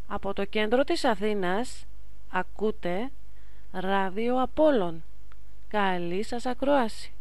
Από το κέντρο της Αθήνας ακούτε Ράδιο Απόλλων. Καλή σας ακρόαση.